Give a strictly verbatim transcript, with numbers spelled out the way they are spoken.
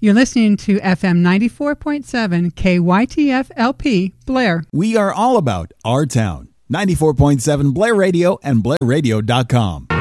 You're listening to F M ninety-four point seven K Y T F L P Blair. We are all about our town. ninety-four point seven Blair Radio and blair radio dot com.